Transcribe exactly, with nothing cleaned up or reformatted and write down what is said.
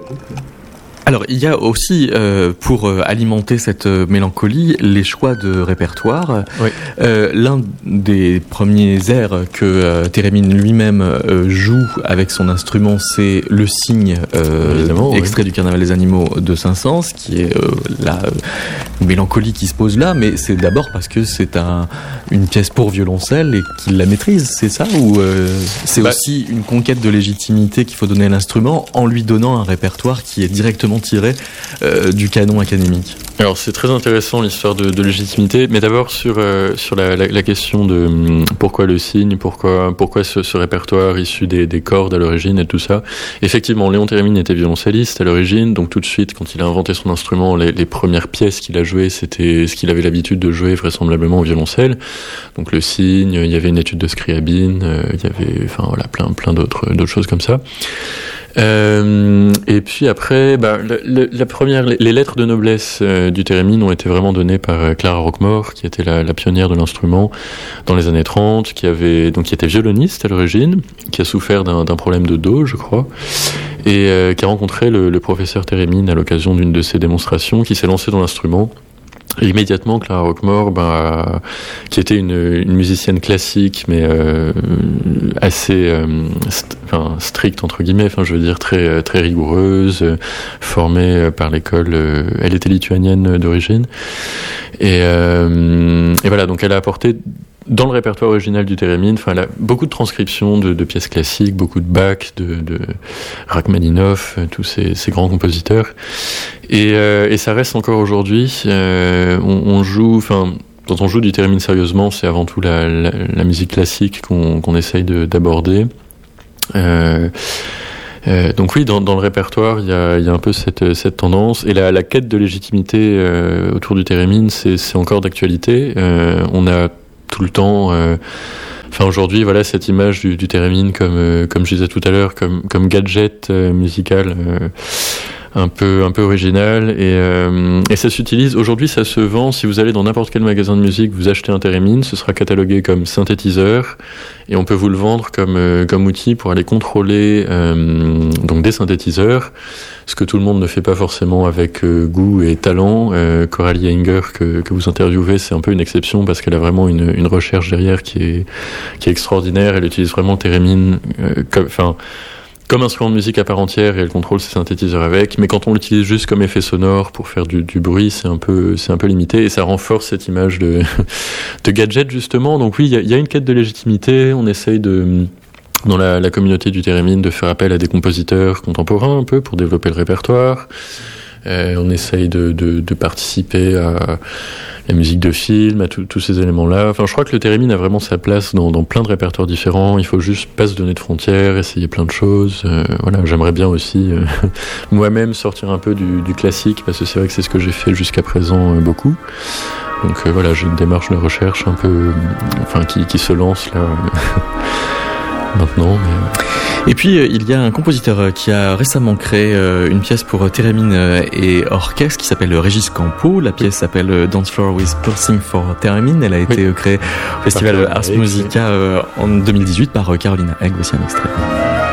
Alors, il y a aussi, euh, pour euh, alimenter cette euh, mélancolie, les choix de répertoire. Oui. Euh, l'un des premiers airs que euh, Térémine lui-même euh, joue avec son instrument, c'est le cygne, euh, extrait oui. du Carnaval des animaux de Saint-Saëns, qui est euh, la euh, mélancolie qui se pose là, mais c'est d'abord parce que c'est un, une pièce pour violoncelle et qu'il la maîtrise, c'est ça? Ou euh, c'est bah, aussi une conquête de légitimité qu'il faut donner à l'instrument en lui donnant un répertoire qui est directement tiré euh, du canon académique? Alors c'est très intéressant l'histoire de, de légitimité, mais d'abord sur euh, sur la, la, la question de hum, pourquoi le cygne, pourquoi pourquoi ce, ce répertoire issu des, des cordes à l'origine et tout ça. Effectivement, Léon Térémine était violoncelliste à l'origine, donc tout de suite quand il a inventé son instrument, les, les premières pièces qu'il a jouées, c'était ce qu'il avait l'habitude de jouer vraisemblablement au violoncelle. Donc le cygne, il y avait une étude de Scriabine, euh, il y avait enfin voilà plein plein d'autres d'autres choses comme ça. Euh, et puis après, bah, la, la, la première, les, les lettres de noblesse euh, du Térémine ont été vraiment données par euh, Clara Roquemort, qui était la, la pionnière de l'instrument dans les années trente, qui avait donc qui était violoniste à l'origine, qui a souffert d'un, d'un problème de dos, je crois, et euh, qui a rencontré le, le professeur Térémine à l'occasion d'une de ses démonstrations, qui s'est lancé dans l'instrument. Et immédiatement, Clara Roquemort, ben, qui était une, une musicienne classique, mais euh, assez euh, st- enfin, stricte entre guillemets, enfin je veux dire très très rigoureuse, euh, formée par l'école. Euh, elle était lituanienne d'origine, et, euh, et voilà. Donc elle a apporté dans le répertoire original du Térémine, enfin, elle a beaucoup de transcriptions de, de pièces classiques, beaucoup de Bach, de, de Rachmaninoff, tous ces, ces grands compositeurs. Et, euh, et ça reste encore aujourd'hui. Euh, on, on joue, enfin, quand on joue du Térémine sérieusement, c'est avant tout la, la, la musique classique qu'on, qu'on essaye de, d'aborder. Euh, Euh, donc oui, dans, dans le répertoire, il y a, y a un peu cette, cette tendance. Et la, la quête de légitimité euh, autour du Térémine, c'est, c'est encore d'actualité. Euh, on a tout le temps... Euh, Enfin aujourd'hui, voilà cette image du, du Térémine comme euh, comme je disais tout à l'heure, comme comme gadget euh, musical euh, un peu un peu original, et euh, et ça s'utilise aujourd'hui, ça se vend. Si vous allez dans n'importe quel magasin de musique, vous achetez un Térémine, ce sera catalogué comme synthétiseur, et on peut vous le vendre comme euh, comme outil pour aller contrôler euh, donc des synthétiseurs. Ce que tout le monde ne fait pas forcément avec euh, goût et talent. Euh, Coralie Heinger, que, que vous interviewez, c'est un peu une exception parce qu'elle a vraiment une, une recherche derrière qui est, qui est extraordinaire. Elle utilise vraiment le Térémine euh, comme, enfin, comme instrument de musique à part entière, et elle contrôle ses synthétiseurs avec. Mais quand on l'utilise juste comme effet sonore pour faire du, du bruit, c'est un peu, c'est un peu limité, et ça renforce cette image de, de gadget justement. Donc oui, il y a, y a une quête de légitimité. On essaye de... dans la, la communauté du Térémine, de faire appel à des compositeurs contemporains un peu pour développer le répertoire. Euh, on essaye de, de, de participer à la musique de film, à tous ces éléments-là. Enfin, je crois que le Térémine a vraiment sa place dans, dans plein de répertoires différents. Il faut juste pas se donner de frontières, essayer plein de choses. Euh, voilà, j'aimerais bien aussi euh, moi-même sortir un peu du, du classique, parce que c'est vrai que c'est ce que j'ai fait jusqu'à présent euh, beaucoup. Donc euh, voilà, j'ai une démarche de recherche un peu, euh, enfin, qui, qui se lance là. Maintenant, mais... Et puis euh, il y a un compositeur euh, qui a récemment créé euh, une pièce pour euh, Térémine euh, et orchestre qui s'appelle euh, Régis Campo. La pièce s'appelle euh, Dance Floor with Pulsing for Térémine. Elle a été oui. euh, créée au festival Ars Musica euh, en deux mille dix-huit par euh, Carolina Egg, aussi un extrait.